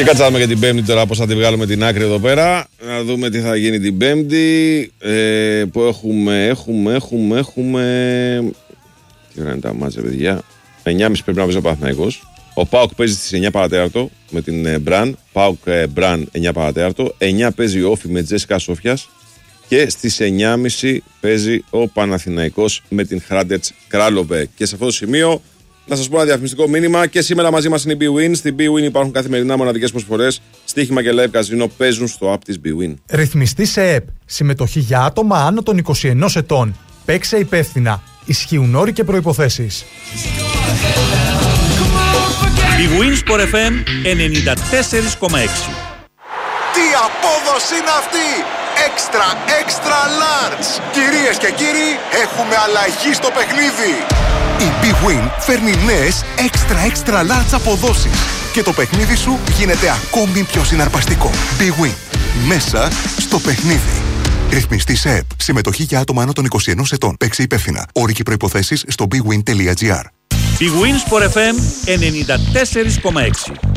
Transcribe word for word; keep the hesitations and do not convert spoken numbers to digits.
Και κάτσε να δούμε για την Πέμπτη τώρα πώς θα τη βγάλουμε την άκρη εδώ πέρα. Να δούμε τι θα γίνει την Πέμπτη. Ε, που έχουμε, έχουμε, έχουμε, έχουμε. Τι ώρα είναι τα μάτσα, παιδιά. εννιά και μισή πρέπει να παίζει ο Παναθηναϊκός. Ο ΠΑΟΚ παίζει στις εννιά παρατέταρτο με την Μπραν. ΠΑΟΚ Μπραν εννιά παρατέταρτο. εννιά παίζει ο Όφι με Τζέσικα Σόφιας. Και στις εννιά και μισή παίζει ο Παναθηναϊκός με την Χράντετς Κράλοβε. Και σε αυτό το σημείο να σας πω ένα διαφημιστικό μήνυμα. Και σήμερα μαζί μας είναι η BWIN. Στην BWIN υπάρχουν καθημερινά μοναδικές προσφορές. Στοίχημα και live καζίνο παίζουν στο app της BWIN. Ρυθμιστή σε ΕΠ. Συμμετοχή για άτομα άνω των είκοσι ενός ετών. Παίξε υπεύθυνα. Ισχύουν όροι και προϋποθέσεις. BWIN Sport εφ εμ ενενήντα τέσσερα κόμμα έξι. Τι απόδοση είναι αυτή! Έξτρα, έξτρα large! Κυρίες και κύριοι, έχουμε αλλαγή στο παιχνίδι! Η BWIN φέρνει νέες έξτρα, έξτρα large αποδόσεις και το παιχνίδι σου γίνεται ακόμη πιο συναρπαστικό. BWIN. Μέσα στο παιχνίδι. Ρυθμιστή σε ΕΠ. Συμμετοχή για άτομα άνω των είκοσι ενός ετών. Παίξε υπεύθυνα. Όροι και προϋποθέσεις στο bwin τελεία gr. BWIN Sport εφ εμ ενενήντα τέσσερα κόμμα έξι.